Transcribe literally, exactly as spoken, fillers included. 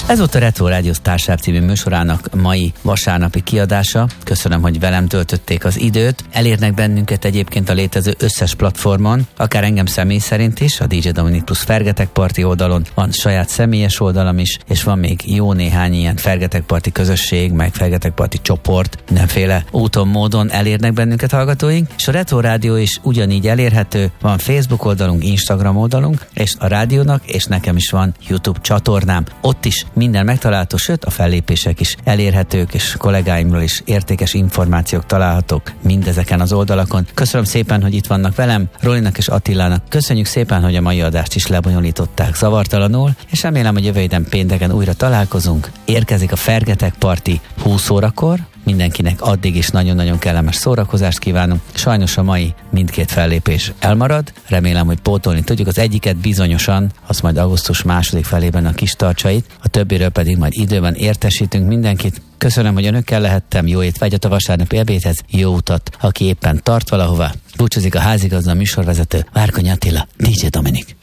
Ez volt a Retro Rádió Társaság című műsorának mai vasárnapi kiadása. Köszönöm, hogy velem töltötték az időt. Elérnek bennünket egyébként a létező összes platformon, akár engem személy szerint is, a dé dzsé Dominik plusz Fergetegparti oldalon, van saját személyes oldalam is, és van még jó néhány ilyen Fergetegparti közösség, meg Fergetegparti csoport, mindenféle úton, módon elérnek bennünket hallgatóink, és a Retro Rádió is ugyanígy elérhető, van Facebook oldalunk, Instagram oldalunk, és a rádiónak, és nekem is van YouTube csatornám. Ott is minden megtalálható, sőt a fellépések is elérhetők, és kollégáimról is értékes információk találhatók mindezeken az oldalakon. Köszönöm szépen, hogy itt vannak velem, Rolinak és Attilának. Köszönjük szépen, hogy a mai adást is lebonyolították zavartalanul, és remélem, hogy jövő héten pénteken újra találkozunk. Érkezik a Fergetegparti húsz órakor, mindenkinek addig is nagyon-nagyon kellemes szórakozást kívánunk. Sajnos a mai mindkét fellépés elmarad. Remélem, hogy pótolni tudjuk. Az egyiket bizonyosan, az majd augusztus második felében a Kistarcsait, a többiről pedig majd időben értesítünk mindenkit. Köszönöm, hogy önökkel lehettem. Jó étvágyat a vasárnapi ebédhez, jó utat, aki éppen tart valahova. Búcsúzik a házigazda, műsorvezető Várkonyi Attila, dé dzsé Dominik.